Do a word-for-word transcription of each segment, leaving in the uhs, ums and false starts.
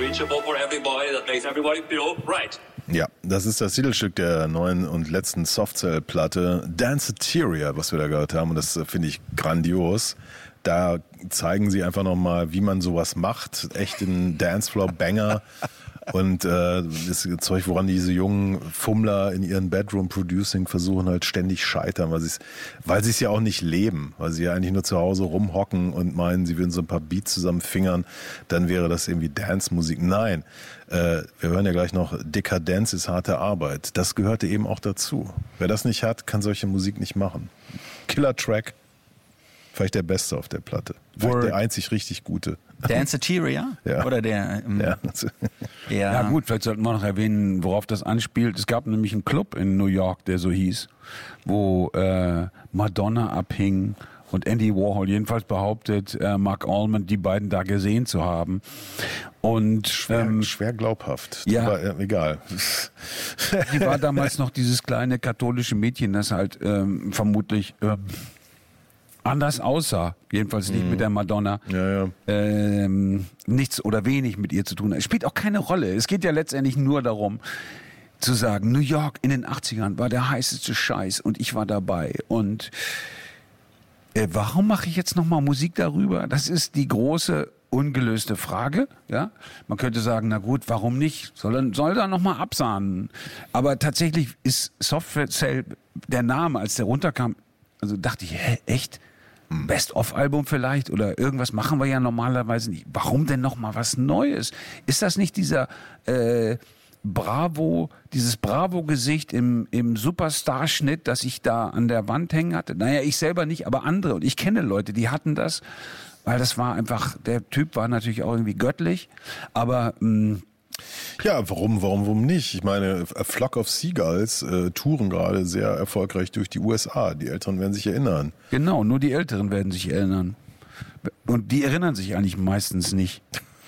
reachable for everybody, that makes everybody feel right. Ja, das ist das Titelstück der neuen und letzten Softcell-Platte Danceteria, was wir da gehört haben. Und das finde ich grandios. Da zeigen sie einfach nochmal, wie man sowas macht. Echt ein Dancefloor-Banger. Und äh, das Zeug, woran diese jungen Fummler in ihren Bedroom-Producing versuchen, halt ständig scheitern, weil sie es weil sie es ja auch nicht leben, weil sie ja eigentlich nur zu Hause rumhocken und meinen, sie würden so ein paar Beats zusammen fingern, dann wäre das irgendwie Dance-Musik. Nein, äh, wir hören ja gleich noch, Dekadenz ist harte Arbeit. Das gehörte eben auch dazu. Wer das nicht hat, kann solche Musik nicht machen. Killer-Track, vielleicht der beste auf der Platte. Vielleicht Word. Der einzig richtig gute. Danceteria? Ja. Oder der... Ähm, Ja. ja. Ja gut, vielleicht sollten wir noch erwähnen, worauf das anspielt. Es gab nämlich einen Club in New York, der so hieß, wo äh, Madonna abhing und Andy Warhol jedenfalls behauptet, äh, Mark Allman, die beiden da gesehen zu haben. Und Schwer, ähm, schwer glaubhaft. ja. Aber äh, egal. sie war damals noch dieses kleine katholische Mädchen, das halt ähm, vermutlich ähm, anders aussah. Jedenfalls nicht mhm. mit der Madonna. Ja, ja. Ähm, nichts oder wenig mit ihr zu tun hat. Es spielt auch keine Rolle. Es geht ja letztendlich nur darum, zu sagen, New York in den achtzigern war der heißeste Scheiß und ich war dabei. Und äh, warum mache ich jetzt nochmal Musik darüber? Das ist die große ungelöste Frage. Ja, man könnte sagen, na gut, warum nicht? Soll, soll da nochmal absahnen? Aber tatsächlich ist Softcell der Name, als der runterkam, also dachte ich, hä, echt? Best-of-Album vielleicht oder irgendwas machen wir ja normalerweise nicht. Warum denn noch mal was Neues? Ist das nicht dieser äh, Bravo, dieses Bravo-Gesicht im, im Superstar-Schnitt, das ich da an der Wand hängen hatte? Naja, ich selber nicht, aber andere. Und ich kenne Leute, die hatten das, weil das war einfach, der Typ war natürlich auch irgendwie göttlich, aber mh, Ja, warum, warum, warum nicht? Ich meine, A Flock of Seagulls äh, touren gerade sehr erfolgreich durch die U S A. Die Älteren werden sich erinnern. genau, nur die Älteren werden sich erinnern. Und die erinnern sich eigentlich meistens nicht.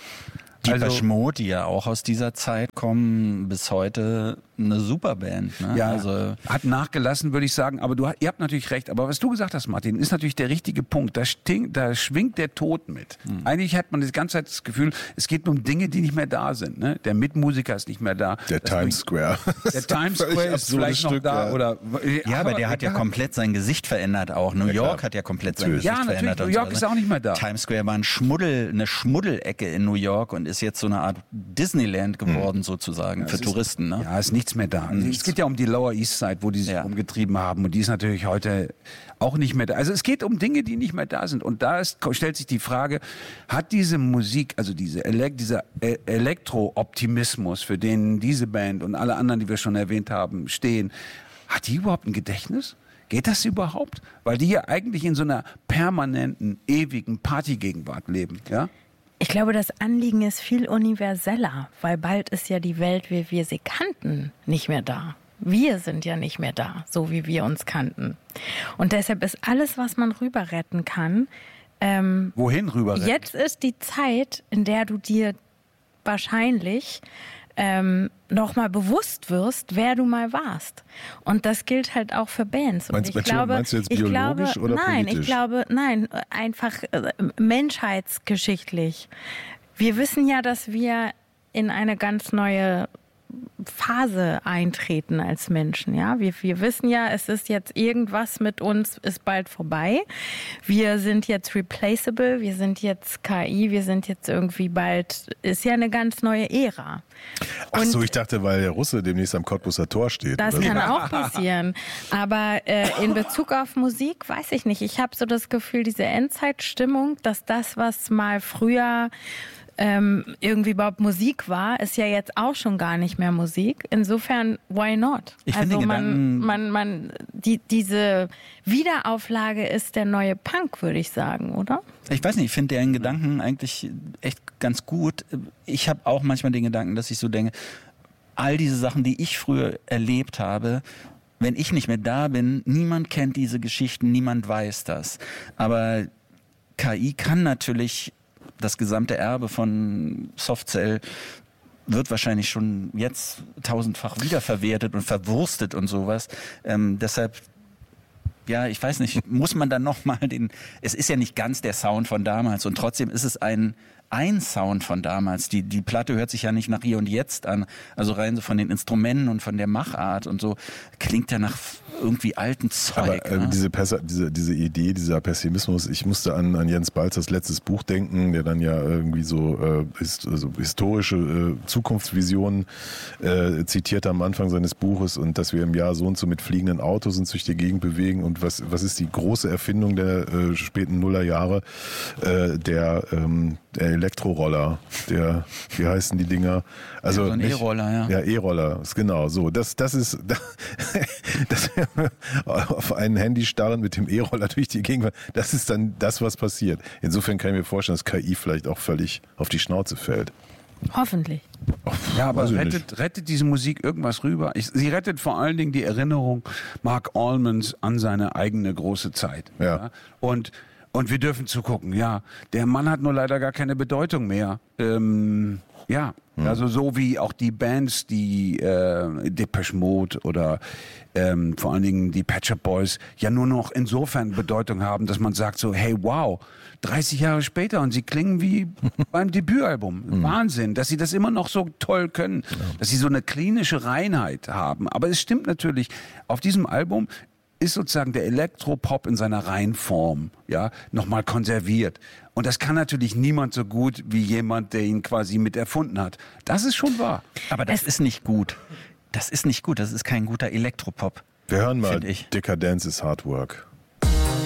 Die Also- Depeche Mode, die ja auch aus dieser Zeit kommen, bis heute eine Superband. Ne? Ja, Also hat nachgelassen, würde ich sagen. Aber du, ihr habt natürlich recht. Aber was du gesagt hast, Martin, ist natürlich der richtige Punkt. Da, sting, da schwingt der Tod mit. Mhm. Eigentlich hat man die ganze Zeit das Gefühl, es geht um Dinge, die nicht mehr da sind. Ne? Der Mitmusiker ist nicht mehr da. Der Das Times Square. Der Times Völlig Square ist absurdes vielleicht noch Stück, da. ja. Oder, ja, aber der hat ja egal. komplett sein Gesicht verändert auch. New Ja, York klar. hat ja komplett sein Natürlich. Gesicht Ja, natürlich. verändert. New und York so, ist ne? auch nicht mehr da. Times Square war ein Schmuddel, eine Schmuddelecke in New York und ist jetzt so eine Art Disneyland geworden sozusagen für Es ist- Touristen. Ne? Ja, ist nichts mehr da. Es geht ja um die Lower East Side, wo die sich Ja. rumgetrieben haben. Und die ist natürlich heute auch nicht mehr da. Also es geht um Dinge, die nicht mehr da sind. Und da ist, stellt sich die Frage, hat diese Musik, also diese Ele- dieser E- Elektro-Optimismus, für den diese Band und alle anderen, die wir schon erwähnt haben, stehen, hat die überhaupt ein Gedächtnis? Geht das überhaupt? Weil die ja eigentlich in so einer permanenten, ewigen Partygegenwart leben, ja? Ich glaube, das Anliegen ist viel universeller, weil bald ist ja die Welt, wie wir sie kannten, nicht mehr da. Wir sind ja nicht mehr da, so wie wir uns kannten. Und deshalb ist alles, was man rüber retten kann, ähm, Wohin rüber? retten? jetzt ist die Zeit, in der du dir wahrscheinlich ähm, nochmal bewusst wirst, wer du mal warst. Und das gilt halt auch für Bands. Und Meinst- ich meinst du- glaube, meinst du jetzt ich biologisch glaube, oder nein, politisch? ich glaube, nein, einfach äh, menschheitsgeschichtlich. Wir wissen ja, dass wir in eine ganz neue Phase eintreten als Menschen, ja. Wir, wir wissen ja, es ist jetzt irgendwas mit uns, ist bald vorbei. Wir sind jetzt replaceable, wir sind jetzt K I, wir sind jetzt irgendwie bald, ist ja eine ganz neue Ära. Ach so, Und ich dachte, weil der Russe demnächst am Cottbuser Tor steht. das oder so. kann auch passieren. Aber äh, in Bezug auf Musik weiß ich nicht. Ich habe so das Gefühl, diese Endzeitstimmung, dass das, was mal früher ähm, irgendwie überhaupt Musik war, ist ja jetzt auch schon gar nicht mehr Musik. Insofern, why not? Ich also finde man, Gedanken- man, man, die, diese Wiederauflage ist der neue Punk, würde ich sagen, oder? Ich weiß nicht, ich finde deren Gedanken eigentlich echt ganz gut. Ich habe auch manchmal den Gedanken, dass ich so denke, all diese Sachen, die ich früher erlebt habe, wenn ich nicht mehr da bin, niemand kennt diese Geschichten, niemand weiß das. Aber K I kann natürlich das gesamte Erbe von Softcell wird wahrscheinlich schon jetzt tausendfach wiederverwertet und verwurstet und sowas. Ähm, deshalb, ja, ich weiß nicht, muss man dann nochmal den, es ist ja nicht ganz der Sound von damals und trotzdem ist es ein, ein Sound von damals. Die, die Platte hört sich ja nicht nach Hier und Jetzt an. Also rein so von den Instrumenten und von der Machart und so. Klingt ja nach irgendwie alten Zeug. Aber äh, ne? diese, Pers- diese, diese Idee, dieser Pessimismus, ich musste an, an Jens Balzers letztes Buch denken, der dann ja irgendwie so äh, hist- also historische äh, Zukunftsvisionen äh, zitiert am Anfang seines Buches und dass wir im Jahr so und so mit fliegenden Autos uns durch die Gegend bewegen und was, was ist die große Erfindung der äh, späten Nullerjahre, äh, der, ähm, der Elektroroller, der, wie heißen die Dinger? Also Ja, so ein nicht- E-Roller, ja. Ja, E-Roller, ist genau so. Das, das ist, das auf ein Handy starren mit dem E-Roller durch die Gegend, das ist dann das, was passiert. Insofern kann ich mir vorstellen, dass K I vielleicht auch völlig auf die Schnauze fällt. Hoffentlich. Ja, aber Weiß ich rettet, rettet diese Musik irgendwas rüber? Ich, sie rettet vor allen Dingen die Erinnerung Mark Almonds an seine eigene große Zeit. Ja. Und, und wir dürfen zugucken, ja. Der Mann hat nur leider gar keine Bedeutung mehr. Ähm, ja, also so wie auch die Bands, die äh, Depeche Mode oder ähm, vor allen Dingen die Pet Shop Boys ja nur noch insofern Bedeutung haben, dass man sagt so, hey, wow, dreißig Jahre später und sie klingen wie beim Debütalbum. Wahnsinn, dass sie das immer noch so toll können, dass sie so eine klinische Reinheit haben. Aber es stimmt natürlich, auf diesem Album ist sozusagen der Elektropop in seiner Reinform, ja, nochmal konserviert. Und das kann natürlich niemand so gut wie jemand, der ihn quasi mit erfunden hat. Das ist schon wahr. Aber das ist nicht gut. Das ist nicht gut. Das ist kein guter Elektropop. Wir hören mal Find ich. Decadence is Hard Work.